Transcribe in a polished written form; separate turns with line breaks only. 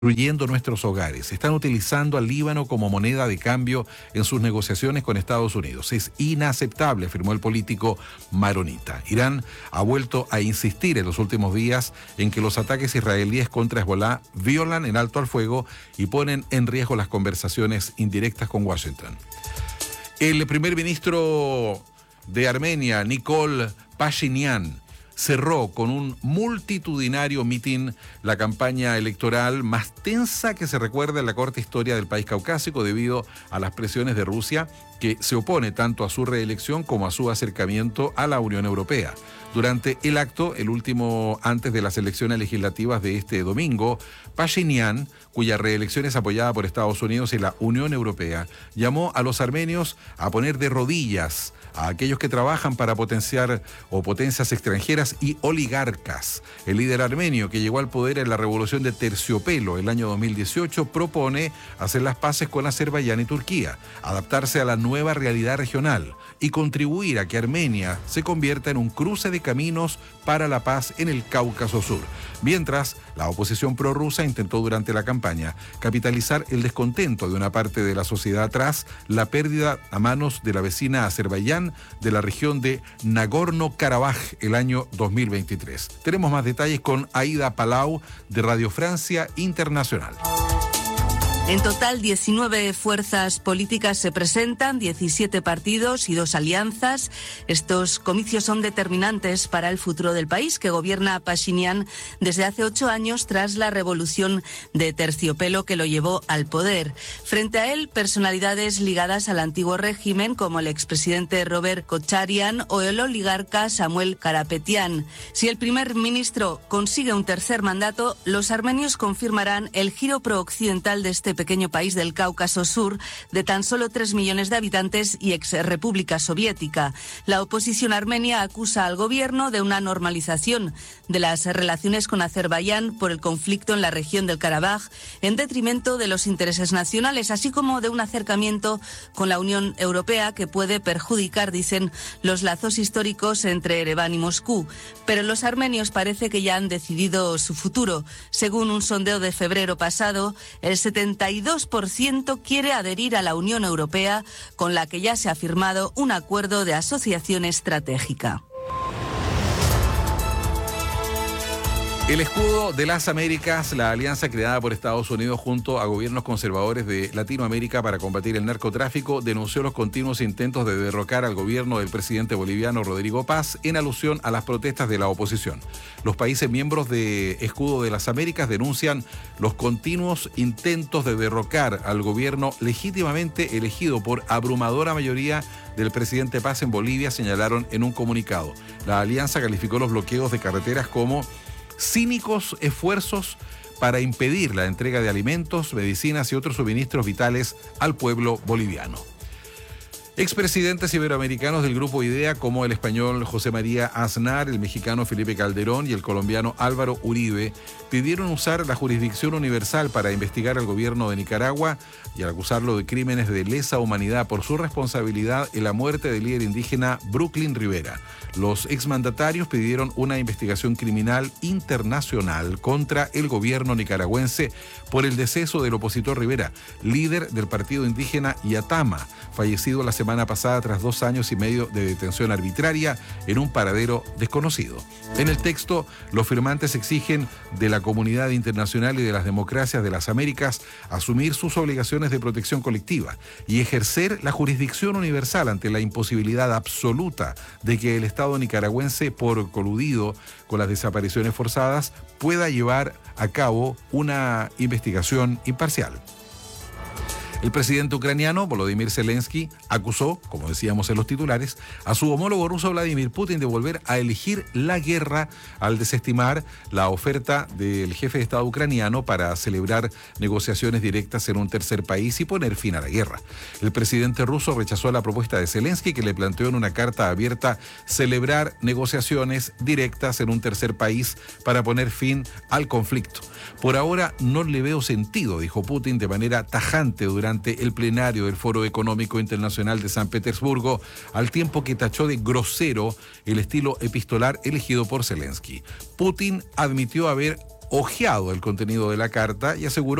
destruyendo nuestros hogares. Están utilizando al Líbano como moneda de cambio en sus negociaciones con Estados Unidos. Es inaceptable, afirmó el político maronita. Irán ha vuelto a insistir en los últimos días en que los ataques israelíes contra Hezbollah violan el alto al fuego y ponen en riesgo las conversaciones indirectas con Washington. El primer ministro de Armenia, Nikol Pashinyan, cerró con un multitudinario mitin la campaña electoral más tensa que se recuerda en la corta historia del país caucásico debido a las presiones de Rusia, que se opone tanto a su reelección como a su acercamiento a la Unión Europea. Durante el acto, el último antes de las elecciones legislativas de este domingo, Pashinyan, cuya reelección es apoyada por Estados Unidos y la Unión Europea, llamó a los armenios a poner de rodillas a aquellos que trabajan para potenciar potencias extranjeras y oligarcas. El líder armenio, que llegó al poder en la revolución de Terciopelo el año 2018, propone hacer las paces con Azerbaiyán y Turquía, adaptarse a la nueva realidad regional y contribuir a que Armenia se convierta en un cruce de caminos para la paz en el Cáucaso Sur. Mientras, la oposición prorrusa intentó durante la campaña capitalizar el descontento de una parte de la sociedad tras la pérdida a manos de la vecina Azerbaiyán de la región de Nagorno-Karabaj el año 2023. Tenemos más detalles con Aida Palau de Radio Francia Internacional.
En total, 19 fuerzas políticas se presentan, 17 partidos y 2 alianzas. Estos comicios son determinantes para el futuro del país que gobierna Pashinyan desde hace 8 años tras la revolución de Terciopelo que lo llevó al poder. Frente a él, personalidades ligadas al antiguo régimen como el expresidente Robert Kocharian o el oligarca Samuel Karapetyan. Si el primer ministro consigue un tercer mandato, los armenios confirmarán el giro prooccidental de este pequeño país del Cáucaso Sur de tan solo 3 millones de habitantes y ex-república soviética. La oposición armenia acusa al gobierno de una normalización de las relaciones con Azerbaiyán por el conflicto en la región del Karabaj en detrimento de los intereses nacionales, así como de un acercamiento con la Unión Europea que puede perjudicar, dicen, los lazos históricos entre Ereván y Moscú. Pero los armenios parece que ya han decidido su futuro. Según un sondeo de febrero pasado, el 72% quiere adherir a la Unión Europea, con la que ya se ha firmado un acuerdo de asociación estratégica.
El escudo de las Américas, la alianza creada por Estados Unidos junto a gobiernos conservadores de Latinoamérica para combatir el narcotráfico, denunció los continuos intentos de derrocar al gobierno del presidente boliviano Rodrigo Paz en alusión a las protestas de la oposición. Los países miembros de Escudo de las Américas denuncian los continuos intentos de derrocar al gobierno legítimamente elegido por abrumadora mayoría del presidente Paz en Bolivia, señalaron en un comunicado. La alianza calificó los bloqueos de carreteras como cínicos esfuerzos para impedir la entrega de alimentos, medicinas y otros suministros vitales al pueblo boliviano. Expresidentes iberoamericanos del Grupo IDEA, como el español José María Aznar, el mexicano Felipe Calderón y el colombiano Álvaro Uribe, pidieron usar la jurisdicción universal para investigar al gobierno de Nicaragua y al acusarlo de crímenes de lesa humanidad por su responsabilidad en la muerte del líder indígena Brooklyn Rivera. Los exmandatarios pidieron una investigación criminal internacional contra el gobierno nicaragüense por el deceso del opositor Rivera, líder del partido indígena Yatama, fallecido la semana pasada tras 2 años y medio de detención arbitraria en un paradero desconocido. En el texto, los firmantes exigen de la comunidad internacional y de las democracias de las Américas asumir sus obligaciones de protección colectiva y ejercer la jurisdicción universal ante la imposibilidad absoluta de que el Estado nicaragüense, por coludido con las desapariciones forzadas, pueda llevar a cabo una investigación imparcial. El presidente ucraniano, Volodymyr Zelensky, acusó, como decíamos en los titulares, a su homólogo ruso Vladimir Putin de volver a elegir la guerra al desestimar la oferta del jefe de Estado ucraniano para celebrar negociaciones directas en un tercer país y poner fin a la guerra. El presidente ruso rechazó la propuesta de Zelensky, que le planteó en una carta abierta celebrar negociaciones directas en un tercer país para poner fin al conflicto. Por ahora no le veo sentido, dijo Putin de manera tajante durante el plenario del Foro Económico Internacional de San Petersburgo, al tiempo que tachó de grosero el estilo epistolar elegido por Zelensky. Putin admitió haber hojeado el contenido de la carta y aseguró